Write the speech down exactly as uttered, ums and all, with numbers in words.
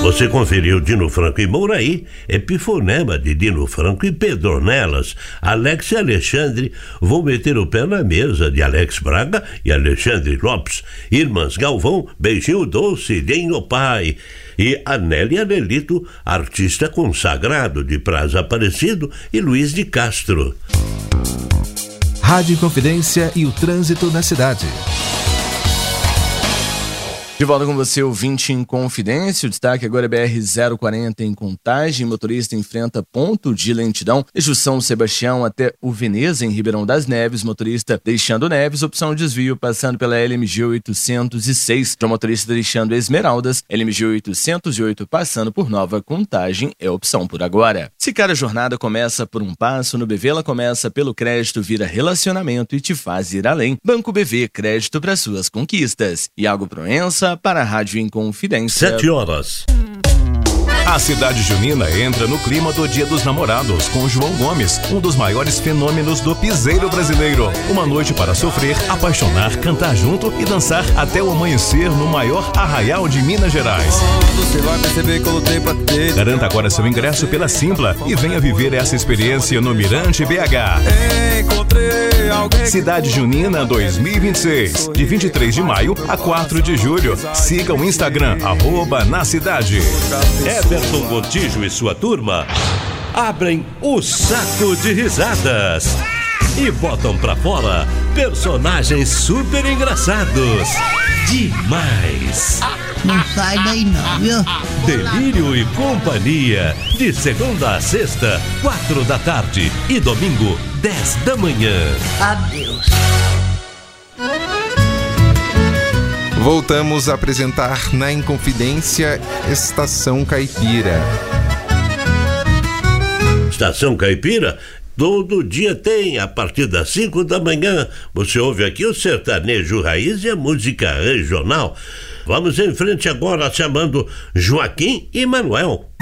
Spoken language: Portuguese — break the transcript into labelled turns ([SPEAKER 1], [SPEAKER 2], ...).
[SPEAKER 1] Você conferiu Dino Franco e Mouraí, Epifonema de Dino Franco e Pedronelas. Alex e Alexandre vão meter o pé na mesa de Alex Braga e Alexandre Lopes. Irmãs Galvão, Beijinho Doce de Inopai. E Anélia Nelito, artista consagrado de Praz Aparecido, e Luiz de Castro.
[SPEAKER 2] Rádio Inconfidência e o trânsito na cidade.
[SPEAKER 3] De volta com você, ouvinte em Confidência. O destaque agora é B R zero quarenta em Contagem. Motorista enfrenta ponto de lentidão desde o São Sebastião até o Veneza, em Ribeirão das Neves. Motorista deixando Neves, opção desvio, passando pela L M G oitocentos e seis. Já o motorista deixando Esmeraldas, L M G oitocentos e oito, passando por Nova Contagem, é opção por agora. Se cada jornada começa por um passo, no B V ela começa pelo crédito, vira relacionamento e te faz ir além. Banco B V, crédito para suas conquistas. Iago Proença, para a Rádio Inconfidência.
[SPEAKER 1] Sete horas.
[SPEAKER 4] A cidade junina entra no clima do Dia dos Namorados com João Gomes, um dos maiores fenômenos do piseiro brasileiro. Uma noite para sofrer, apaixonar, cantar junto e dançar até o amanhecer no maior arraial de Minas Gerais.
[SPEAKER 5] Você vai perceber que eu lutei pra ter.
[SPEAKER 4] Garanta agora seu ingresso pela Simpla e venha viver essa experiência no Mirante B H.
[SPEAKER 5] Encontrei alguém.
[SPEAKER 4] Cidade Junina dois mil e vinte e seis, de vinte e três de maio a quatro de julho. Siga o Instagram, arroba na cidade.
[SPEAKER 1] Everton Gontijo e sua turma abrem o saco de risadas e botam pra fora personagens super engraçados. Demais!
[SPEAKER 6] Não sai daí não, viu?
[SPEAKER 1] Delírio e Companhia, de segunda a sexta, quatro da tarde e domingo, dez da manhã.
[SPEAKER 6] Adeus.
[SPEAKER 7] Voltamos a apresentar na Inconfidência Estação Caipira.
[SPEAKER 1] Estação Caipira, todo dia tem, a partir das cinco da manhã. Você ouve aqui o sertanejo raiz e a música regional. Vamos em frente agora, chamando Joaquim e Manuel.